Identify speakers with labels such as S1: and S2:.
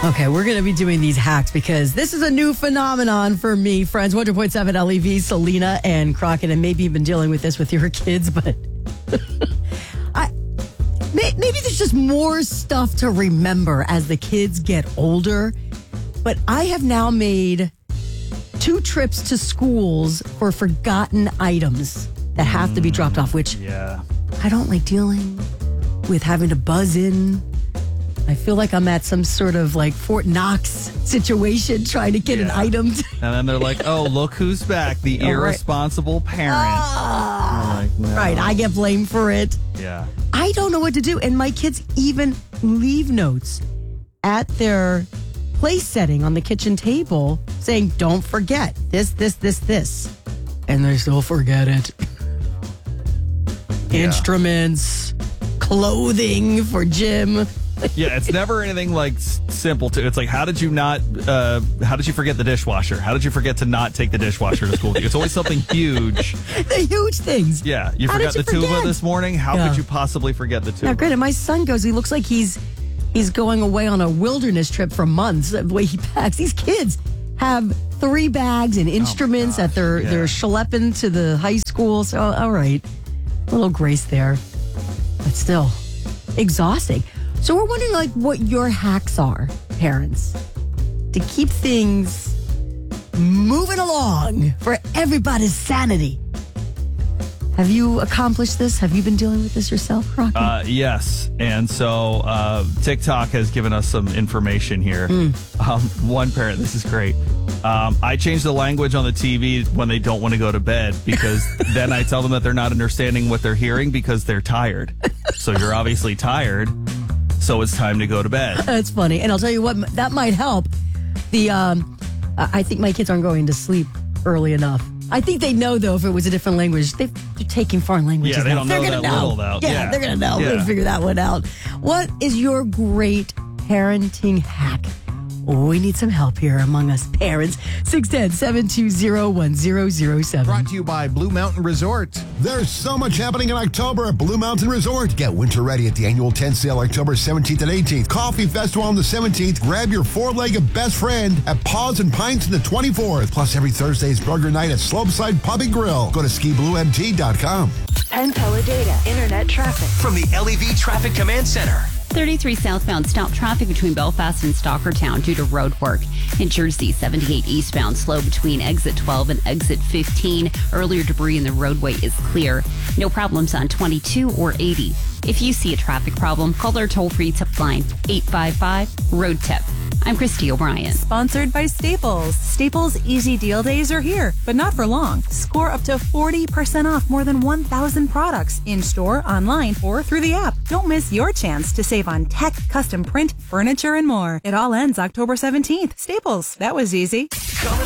S1: Okay, we're going to be doing these hacks because this is a new phenomenon for me, friends. 100.7 LEV, Selena and Crockett, and maybe you've been dealing with this with your kids, but maybe there's just more stuff to remember as the kids get older. But I have now made 2 trips to schools for forgotten items that have to be dropped off, which I don't like dealing with having to buzz in. I feel like I'm at some sort of like Fort Knox situation trying to get an item.
S2: And then they're like, oh, look who's back, the irresponsible parent. Like, no.
S1: Right, I get blamed for it.
S2: Yeah.
S1: I don't know what to do. And my kids even leave notes at their place setting on the kitchen table saying, don't forget this. And they still forget it.
S2: Yeah.
S1: Instruments, clothing for gym.
S2: Yeah, it's never anything like simple. It's like, how did you forget the dishwasher? How did you forget to not take the dishwasher to school? It's always something huge.
S1: The huge things.
S2: Yeah, you forgot the tuba this morning. How could you possibly forget the tuba?
S1: Now, granted, my son he looks like he's going away on a wilderness trip for months. The way he packs, these kids have 3 bags and instruments that they're schlepping to the high school. So, all right, a little grace there, but still exhausting. So we're wondering, like, what your hacks are, parents, to keep things moving along for everybody's sanity. Have you accomplished this? Have you been dealing with this yourself, Crockett?
S2: Yes. And so TikTok has given us some information here. One parent, this is great. I change the language on the TV when they don't want to go to bed because then I tell them that they're not understanding what they're hearing because they're tired. So you're obviously tired. So it's time to go to bed.
S1: That's funny. And I'll tell you what, that might help. I think my kids aren't going to sleep early enough. I think they know, though, if it was a different language. They're taking foreign languages.
S2: Yeah, they
S1: now.
S2: don't know that little, though.
S1: Yeah, they're going to know.
S2: Yeah.
S1: We'll figure that one out. What is your great parenting hack? We need some help here among us parents. 610-720-1007.
S3: Brought to you by Blue Mountain Resort. There's so much happening in October at Blue Mountain Resort. Get winter ready at the annual tent sale October 17th and 18th. Coffee Festival on the 17th. Grab your 4-legged best friend at Paws and Pints on the 24th. Plus, every Thursday's burger night at Slopeside Pub and Grill. Go to skibluemt.com.
S4: Penn Teledata Internet traffic.
S5: From the LEV Traffic Command Center.
S6: 33 southbound stop traffic between Belfast and Stockertown due to road work. In Jersey, 78 eastbound slow between exit 12 and exit 15. Earlier debris in the roadway is clear. No problems on 22 or 80. If you see a traffic problem, call our toll-free tip line, 855-ROAD-TIP. I'm Christy O'Brien.
S7: Sponsored by Staples. Staples Easy Deal Days are here, but not for long. Score up to 40% off more than 1,000 products in-store, online, or through the app. Don't miss your chance to save on tech, custom print, furniture, and more. It all ends October 17th. Staples. That was easy.